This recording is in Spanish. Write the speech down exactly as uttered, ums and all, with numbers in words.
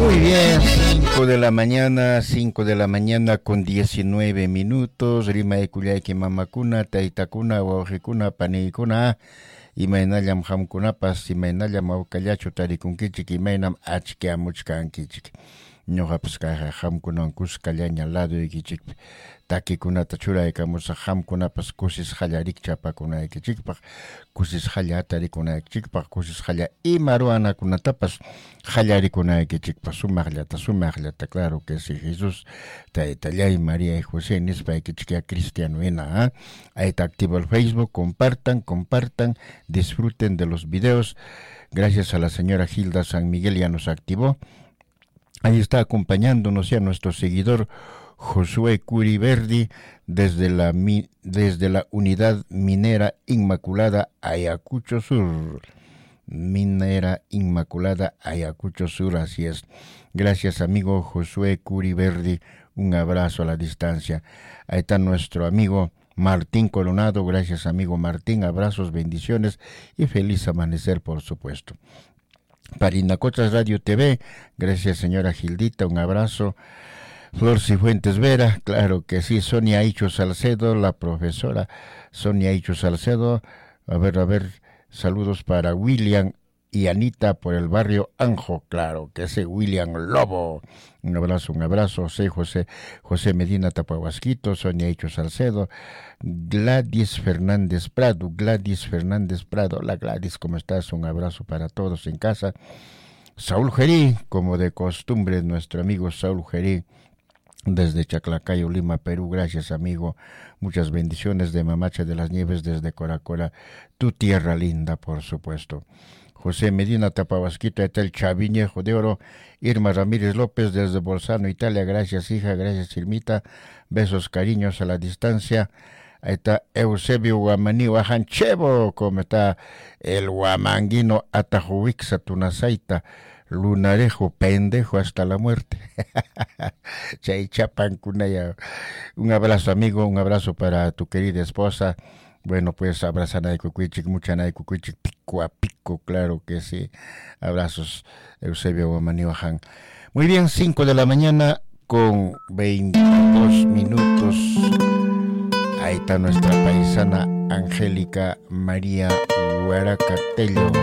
Muy bien, cinco de la mañana, cinco de la mañana con diecinueve minutos. Rima de Kuyayki Mamakuna, Taitakuna, Wajikuna, Panikuna, Imainayam Hamkunapas, Imainayam Aukayachu, Tarikunkichik, Imainam Achke Amuchkankichik. Ñuqapas kay hamkunan kuskalla lado ikichik takikunata churaykamusa hamkunapas kusis halla rikchapakunaykichikpaq kusis halla atarikunaykchikpaq kusis halla ima ruanakunatapas hallarikunaykichikpaq sumaqllata sumaqllata claro que sí Jesús Taytallay María y José nispaykichik cristiano hina. Ahí está activo el Facebook, compartan, compartan, disfruten de los videos. Gracias a la señora Hilda San Miguel ya nos activó. Ahí está acompañándonos ya nuestro seguidor Josué Curiverdi desde la, desde la unidad minera Inmaculada Ayacucho Sur. Minera Inmaculada Ayacucho Sur, así es. Gracias amigo Josué Curiverdi, un abrazo a la distancia. Ahí está nuestro amigo Martín Coronado, gracias amigo Martín, abrazos, bendiciones y feliz amanecer por supuesto. Parinacochas Radio T V, gracias señora Gildita, un abrazo. Flor Cifuentes Vera, claro que sí. Sonia Hicho Salcedo, la profesora Sonia Hicho Salcedo, a ver, a ver, saludos para William y Anita por el barrio Anjo, claro que sí, William Lobo, un abrazo, un abrazo, José José, José Medina Tapahuasquito, Sonia Hicho Salcedo, Gladys Fernández Prado, Gladys Fernández Prado, la Gladys, ¿cómo estás? Un abrazo para todos en casa. Saúl Gerí, como de costumbre, nuestro amigo Saúl Gerí, desde Chaclacayo, Lima, Perú, gracias amigo, muchas bendiciones de Mamacha de las Nieves desde Coracora, tu tierra linda, por supuesto. José Medina Tapahuasquito, Etel Chaviñejo de Oro, Irma Ramírez López desde Bolzano, Italia, gracias hija, gracias Irmita, besos, cariños a la distancia. Ahí está Eusebio Guamaní Huajanchevo, como está el guamanguino Atajuixa Tunasaita, lunarejo, pendejo hasta la muerte. Chay Chapancunaya. Un abrazo amigo, un abrazo para tu querida esposa. Bueno, pues abrazan a Cucuichic, mucha na Cucuichic, pico a pico, claro que sí. Abrazos, Eusebio Guamaní Huajan. Muy bien, cinco de la mañana con veintidós minutos. Ahí está nuestra paisana Angélica María Huaracatello.